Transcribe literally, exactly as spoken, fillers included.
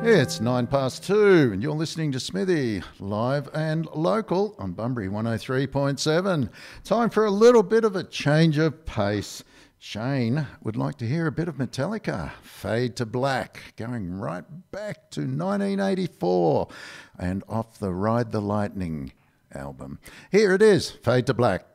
It's nine past two, and you're listening to Smithy, live and local on Bunbury one oh three point seven. Time for a little bit of a change of pace. Shane would like to hear a bit of Metallica, Fade to Black, going right back to nineteen eighty-four and off the Ride the Lightning album. Here it is, Fade to Black.